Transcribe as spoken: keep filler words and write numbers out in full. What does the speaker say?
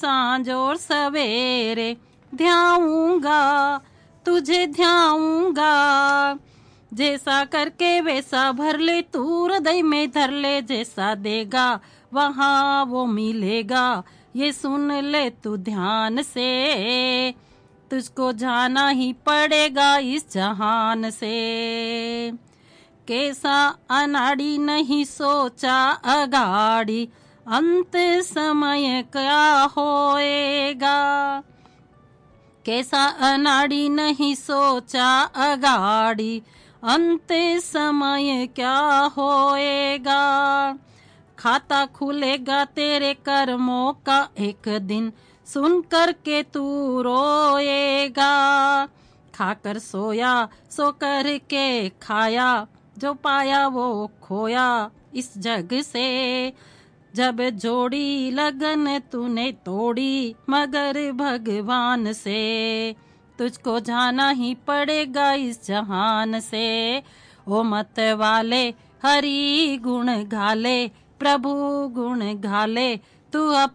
सांझ और सवेरे ध्याऊंगा, तुझे ध्याऊंगा। जैसा करके वैसा भर ले, तू हृदय में धर ले। जैसा देगा वहाँ वो मिलेगा, ये सुन ले तू ध्यान से। तुझको जाना ही पड़ेगा इस जहान से। कैसा अनाड़ी नहीं सोचा अगाड़ी, अंत समय क्या होएगा। कैसा अनाड़ी नहीं सोचा अगाड़ी, अंत समय क्या होएगा। खाता खुलेगा तेरे कर्मों का एक दिन, सुन कर के तू रोएगा। खाकर सोया सो कर के खाया, जो पाया वो खोया इस जग से। जब जोड़ी लगन तूने तोड़ी मगर भगवान से, तुझको जाना ही पड़ेगा इस जहान से। ओ मत वाले हरि गुण गाले, प्रभु गुण गाले, तू